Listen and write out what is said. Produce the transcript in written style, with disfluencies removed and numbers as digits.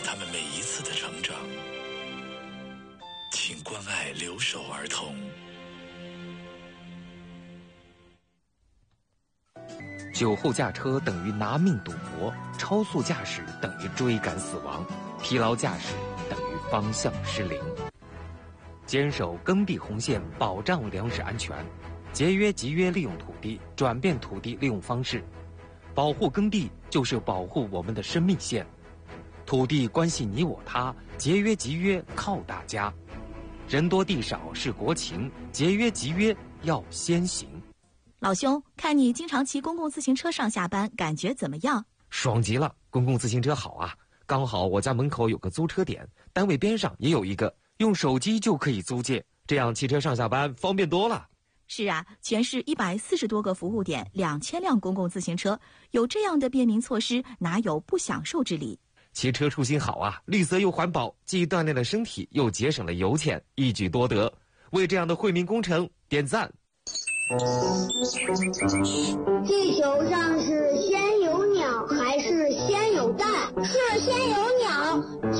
他们每一次的成长。请关爱留守儿童。 酒后驾车等于拿命赌博，超速驾驶等于追赶死亡，疲劳驾驶等于方向失灵。坚守耕地红线，保障粮食安全，节约集约利用土地，转变土地利用方式，保护耕地就是保护我们的生命线。土地关系你我他，节约集约靠大家。人多地少是国情，节约集约要先行。 老兄，看你经常骑公共自行车上下班，感觉怎么样？ 爽极了，公共自行车好啊！刚好我家门口有个租车点，单位边上也有一个，用手机就可以租借，这样骑车上下班方便多了。 是啊，全市140多个服务点，2000辆公共自行车，有这样的便民措施，哪有不享受之理？ 骑车出行好啊，绿色又环保，既锻炼了身体，又节省了油钱，一举多得。为这样的惠民工程点赞。 地球上是先有鸟还是先有蛋？是先有鸟。